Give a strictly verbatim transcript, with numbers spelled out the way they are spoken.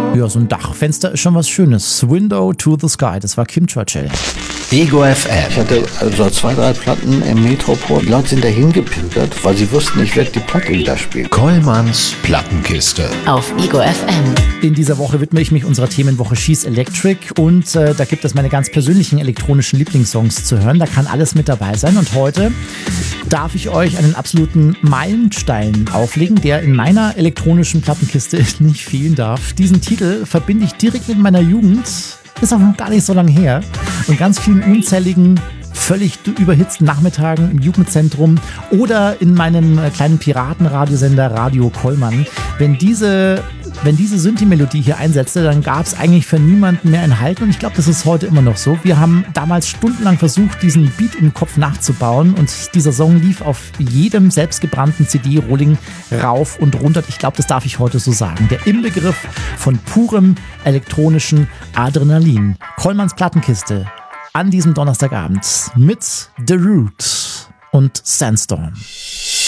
Ja, so ein Dachfenster ist schon was Schönes. Window to the Sky, das war Kim Churchill. Ego F M. Ich hatte also zwei, drei Platten im Metropol. Die Leute sind dahin gepimpert, weil sie wussten, ich werde die Platte wieder spielen. Kollmanns Plattenkiste. Auf Ego F M. In dieser Woche widme ich mich unserer Themenwoche She's Electric und äh, da gibt es meine ganz persönlichen elektronischen Lieblingssongs zu hören. Da kann alles mit dabei sein und heute darf ich euch einen absoluten Meilenstein auflegen, der in meiner elektronischen Plattenkiste nicht fehlen darf. Diesen Titel verbinde ich direkt mit meiner Jugend. Ist auch noch gar nicht so lange her. Und ganz vielen unzähligen, völlig überhitzten Nachmittagen im Jugendzentrum oder in meinem kleinen Piratenradiosender Radio Kollmann. Wenn diese, wenn diese Synthi-Melodie hier einsetzte, dann gab es eigentlich für niemanden mehr ein Halt. Und ich glaube, das ist heute immer noch so. Wir haben damals stundenlang versucht, diesen Beat im Kopf nachzubauen. Und dieser Song lief auf jedem selbstgebrannten C D-Rolling rauf und runter. Ich glaube, das darf ich heute so sagen. Der Inbegriff von purem elektronischen Adrenalin. Kollmanns Plattenkiste an diesem Donnerstagabend mit The Root und Sandstorm.